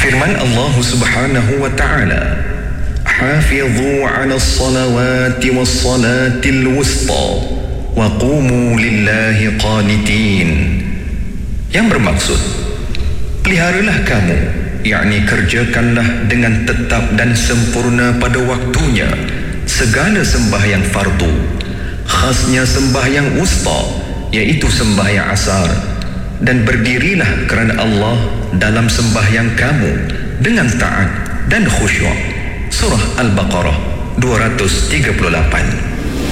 Firman Allah Subhanahu wa ta'ala, "Hafidhu 'alas salawati was salatil wusta wa qumu lillahi qanitin." Yang bermaksud, peliharalah kamu, yakni kerjakanlah dengan tetap dan sempurna pada waktunya segala sembahyang fardu, khasnya sembahyang wusta, iaitu sembahyang asar, dan berdirilah kerana Allah dalam sembahyang kamu dengan taat dan khusyuk. Surah Al-Baqarah 238.